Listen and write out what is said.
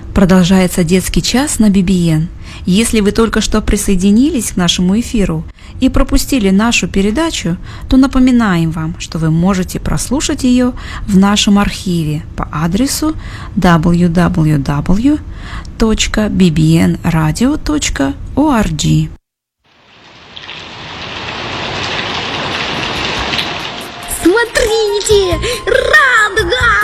Продолжается детский час на BBN. Если вы только что присоединились к нашему эфиру и пропустили нашу передачу, то напоминаем вам, что вы можете прослушать ее в нашем архиве по адресу www.bbnradio.org. Смотрите! Раз!